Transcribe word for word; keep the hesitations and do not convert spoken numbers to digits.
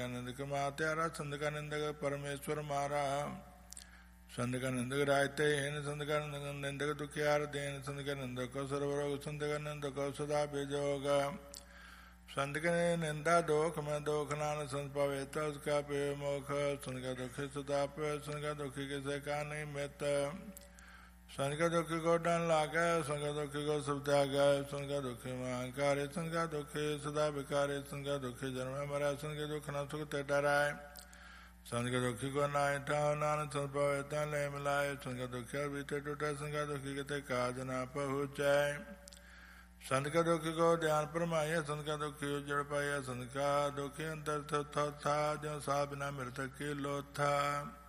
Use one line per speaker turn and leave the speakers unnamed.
का निंदक मात्यारा संत का निंदक परमेश्वर मारा संत का निंदक रायते हेन संत का निंदक दुखियार देन संत का निंदक सर्वरोग संत का निंदक सदा बेजोग संत के निंदा दोख में दोख नान संत पवेता उसका पे मोख संत का दुखी सदा पे संत का दुखी किसे का नहीं मित संत का दुखी को डन लागे संत का दुखी को सब त्यागे संत का दुखी में अहंकारी संत का दुखी सदा विकारी संत का दुखी जन्म मरा संत के दुख न सुख ते डराए संत के दुखी को नाय ठाव नान संत पवेता ले मिलाए संत का दुखी बीते टूटे संत का दुखी के काज न पहुँचाए संत का दुखी को ध्यान परमाया संत का दुखी उजड़ पाया संत का दुखी अंतर था जो सा बिना मृतक की लो था